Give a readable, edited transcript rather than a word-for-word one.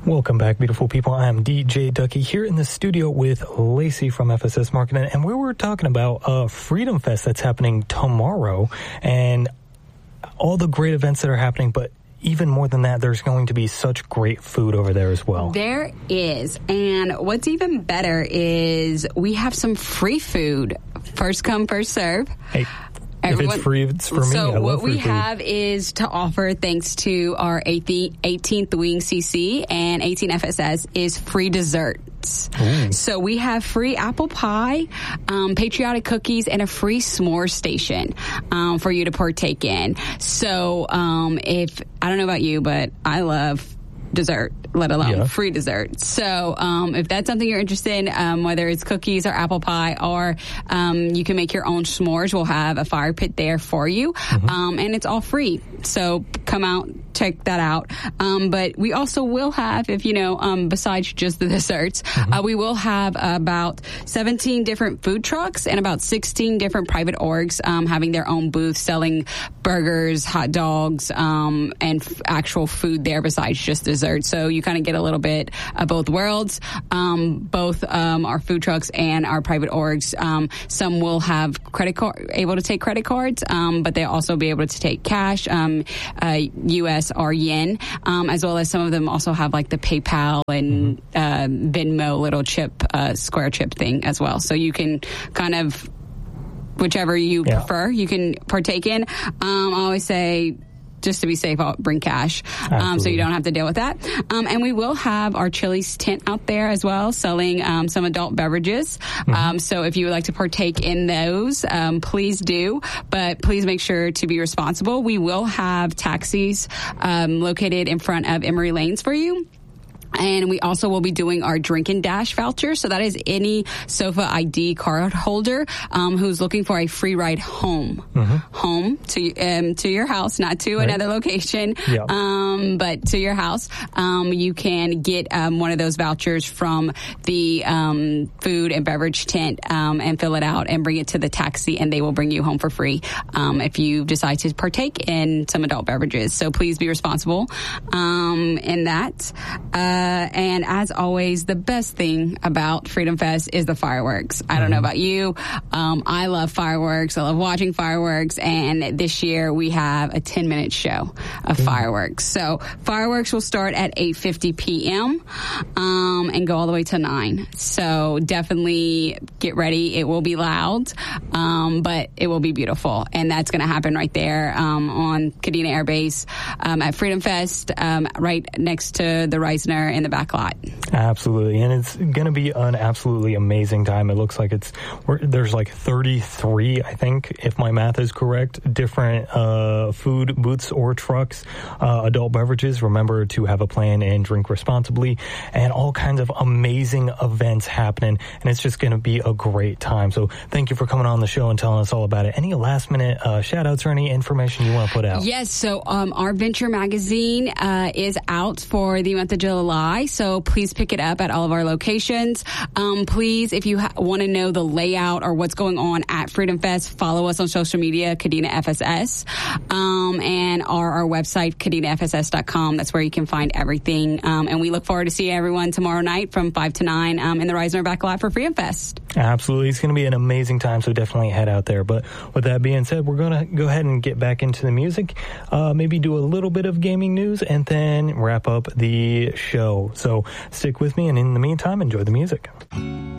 Welcome back, beautiful people. I'm DJ Ducky here in the studio with Lacey from FSS Marketing, and we were talking about Freedom Fest that's happening tomorrow and all the great events that are happening, but even more than that, there's going to be such great food over there as well. There is. And what's even better is we have some free food. First come, first serve. Hey. If it's free, it's for me. So what we have is to offer, thanks to our 18th Wing CC and 18 FSS, is free desserts. Ooh. So we have free apple pie, patriotic cookies, and a free s'more station for you to partake in. So if I don't know about you, but I love dessert, let alone free dessert. So if that's something you're interested in, whether it's cookies or apple pie, or you can make your own s'mores, we'll have a fire pit there for you. And it's all free. So come out, check that out. But we also will have, if you know, besides just the desserts, we will have about 17 different food trucks and about 16 different private orgs having their own booths selling burgers, hot dogs, and actual food there besides just desserts. So you kind of get a little bit of both worlds. Both our food trucks and our private orgs, some will have able to take credit cards, but they'll also be able to take cash, US or yen, as well as some of them also have like the PayPal and Venmo little chip, square chip thing as well. So you can kind of, whichever you prefer, you can partake in. I always say, just to be safe, I'll bring cash, so you don't have to deal with that. And we will have our Chili's tent out there as well, selling some adult beverages. So if you would like to partake in those, please do. But please make sure to be responsible. We will have taxis located in front of Emory Lanes for you. And we also will be doing our Drink and Dash voucher. So that is any SOFA ID card holder who's looking for a free ride home. Home to your house, not to another location, but to your house. You can get one of those vouchers from the food and beverage tent and fill it out and bring it to the taxi, and they will bring you home for free if you decide to partake in some adult beverages. So please be responsible in that. And as always, the best thing about Freedom Fest is the fireworks. I don't know about you. I love fireworks. I love watching fireworks. And this year we have a 10-minute show of fireworks. So fireworks will start at 8:50 p.m. And go all the way to 9. So definitely get ready. It will be loud, but it will be beautiful. And that's going to happen right there on Kadena Air Base at Freedom Fest, right next to the Reisner in the back lot. Absolutely. And it's going to be an absolutely amazing time. It looks like there's like 33, I think, if my math is correct, different food booths or trucks, adult beverages. Remember to have a plan and drink responsibly, and all kinds of amazing events happening. And it's just going to be a great time. So thank you for coming on the show and telling us all about it. Any last minute shout outs or any information you want to put out? Yes. So our Venture magazine is out for the month of July. So please pick it up at all of our locations. Please, if you want to know the layout or what's going on at Freedom Fest, follow us on social media, Kadena FSS, and our website, KadenaFSS.com. That's where you can find everything. And we look forward to seeing everyone tomorrow night from 5 to 9 in the Reisner back lot for Freedom Fest. Absolutely. It's going to be an amazing time, so definitely head out there. But with that being said, we're going to go ahead and get back into the music, maybe do a little bit of gaming news, and then wrap up the show. So stick with me, and in the meantime, enjoy the music.